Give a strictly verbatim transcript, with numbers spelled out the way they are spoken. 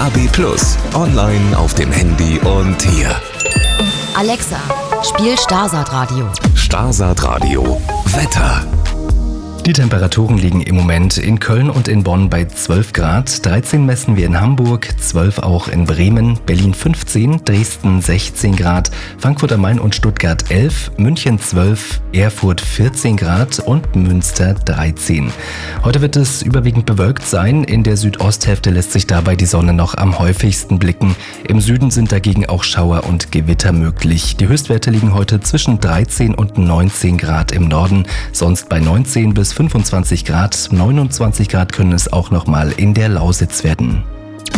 A B Plus, online auf dem Handy und hier. Alexa, spiel Starsat Radio. Starsat Radio, Wetter. Die Temperaturen liegen im Moment in Köln und in Bonn bei zwölf Grad, dreizehn messen wir in Hamburg, zwölf auch in Bremen, Berlin fünfzehn, Dresden sechzehn Grad, Frankfurt am Main und Stuttgart elf, München zwölf, Erfurt vierzehn Grad und Münster dreizehn. Heute wird es überwiegend bewölkt sein, in der Südosthälfte lässt sich dabei die Sonne noch am häufigsten blicken. Im Süden sind dagegen auch Schauer und Gewitter möglich. Die Höchstwerte liegen heute zwischen dreizehn und neunzehn Grad im Norden, sonst bei neunzehn bis fünfundzwanzig Grad, neunundzwanzig Grad können es auch noch mal in der Lausitz werden.